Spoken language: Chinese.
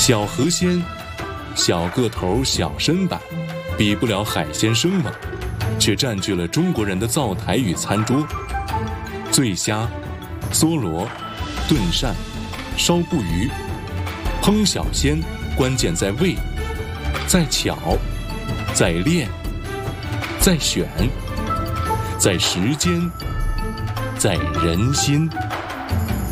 小河鲜，小个头小身板，比不了海鲜生猛，却占据了中国人的灶台与餐桌。醉虾、梭罗、炖鳝、烧布鱼，烹小鲜关键在味，在巧，在练，在选，在时间，在人心。